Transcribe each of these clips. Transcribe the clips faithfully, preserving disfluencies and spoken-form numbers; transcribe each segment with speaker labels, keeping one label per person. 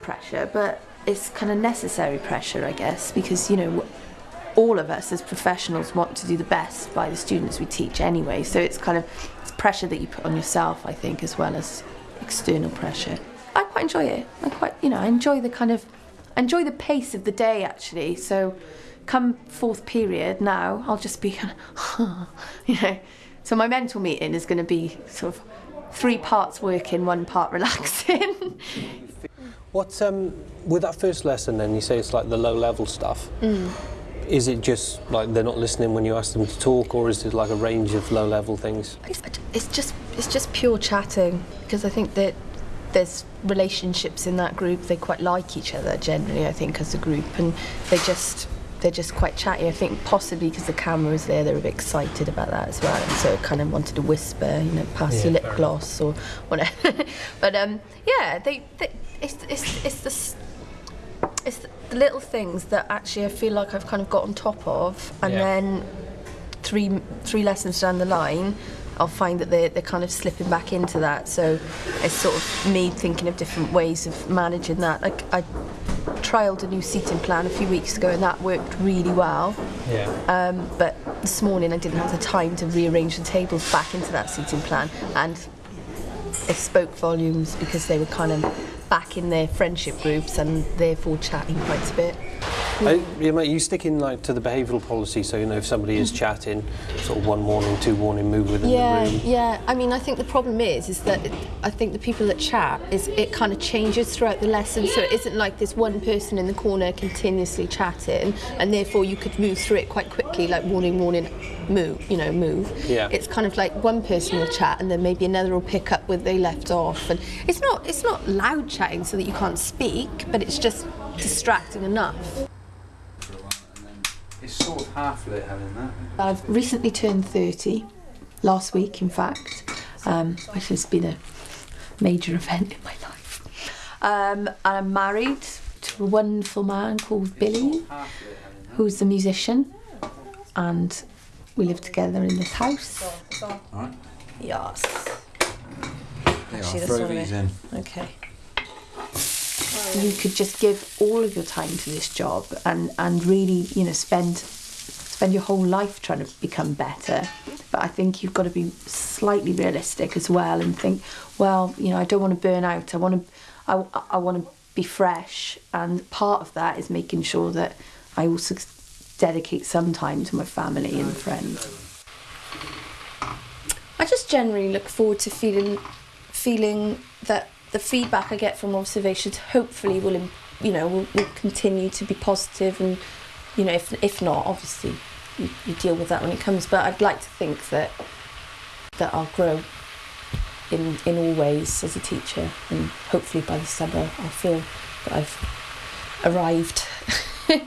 Speaker 1: Pressure, but it's kind of necessary pressure, I guess, because, you know, all of us as professionals want to do the best by the students we teach anyway, so it's kind of it's pressure that you put on yourself, I think, as well as external pressure. I quite enjoy it. I quite, you know, I enjoy the kind of, I enjoy the pace of the day, actually, so come fourth period now, I'll just be kind of, you know, so my mental meeting is going to be sort of three parts working, one part relaxing.
Speaker 2: What, um, with that first lesson then, you say it's like the low-level stuff. Mm. Is it just like they're not listening when you ask them to talk, or is it like a range of low-level things?
Speaker 1: It's, it's just it's just pure chatting, because I think that there's relationships in that group. They quite like each other generally, I think, as a group, and they just they're just quite chatty. I think possibly because the camera was there, they were a bit excited about that as well, and so kind of wanted to whisper, you know, pass yeah, your lip gloss or whatever. But um, yeah, they, they it's it's it's the it's the little things that actually I feel like I've kind of got on top of, and yeah. then three three lessons down the line, I'll find that they're, they're kind of slipping back into that. So it's sort of me thinking of different ways of managing that. Like I trialled a new seating plan a few weeks ago, and that worked really well. Yeah. Um, but this morning I didn't have the time to rearrange the tables back into that seating plan, and it spoke volumes because they were kind of back in their friendship groups and therefore chatting quite a bit.
Speaker 2: Are, are you sticking like to the behavioural policy, so you know if somebody is chatting, sort of one warning, two warning, move within
Speaker 1: yeah,
Speaker 2: the room?
Speaker 1: Yeah, I mean, I think the problem is, is that it, I think the people that chat, is it kind of changes throughout the lesson, so it isn't like this one person in the corner continuously chatting, and therefore you could move through it quite quickly, like warning, warning, move, you know, move. Yeah. It's kind of like one person will chat, and then maybe another will pick up where they left off, and it's not, it's not loud chatting so that you can't speak, but it's just distracting enough.
Speaker 3: It's sort of half lit having that.
Speaker 1: I've recently turned thirty, last week in fact, um, which has been a major event in my life. Um, and I'm married to a wonderful man called Billy, who's a musician, and we live together in this house.
Speaker 3: Alright.
Speaker 1: Yes.
Speaker 3: Actually, throw these in.
Speaker 1: Okay. You could just give all of your time to this job and, and really, you know, spend spend your whole life trying to become better. But I think you've got to be slightly realistic as well and think, well, you know, I don't want to burn out. I want to, I, I want to be fresh. And part of that is making sure that I also dedicate some time to my family and friends. I just generally look forward to feeling, feeling that the feedback I get from observations hopefully will, you know, will, will continue to be positive, and, you know, if if not, obviously you, you deal with that when it comes. But I'd like to think that that I'll grow in in all ways as a teacher, and hopefully by the summer I'll feel that I've arrived. Are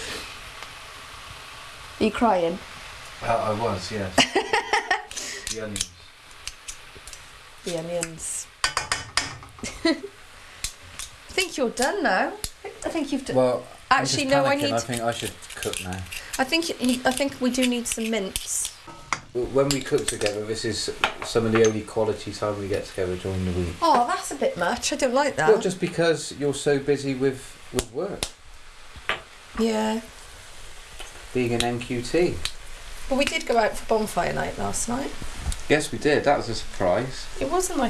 Speaker 1: you crying?
Speaker 3: Uh, I was, yes. The onions.
Speaker 1: The onions. I think you're done now. I think you've done.
Speaker 3: Well,
Speaker 1: actually,
Speaker 3: I'm just
Speaker 1: no.
Speaker 3: panicking.
Speaker 1: I need.
Speaker 3: I think I should cook now.
Speaker 1: I think. I think we do need some mince.
Speaker 3: When we cook together, this is some of the only quality time we get together during the week.
Speaker 1: Oh, that's a bit much. I don't like that.
Speaker 3: Well, just because you're so busy with with work.
Speaker 1: Yeah.
Speaker 3: Being an N Q T.
Speaker 1: Well, we did go out for bonfire night last night.
Speaker 3: Yes, we did. That was a surprise.
Speaker 1: It was a nice